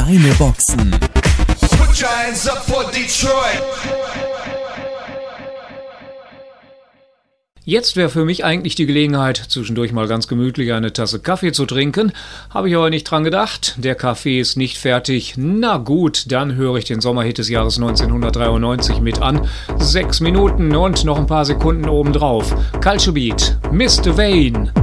Kleine Boxen. Put your hands up for Detroit. Jetzt wäre für mich eigentlich die Gelegenheit, zwischendurch mal ganz gemütlich eine Tasse Kaffee zu trinken. Habe ich aber nicht dran gedacht. Der Kaffee ist nicht fertig. Na gut, dann höre ich den Sommerhit des Jahres 1993 mit an. 6 Minuten und noch ein paar Sekunden obendrauf. Culture Beat, Mr. Vane.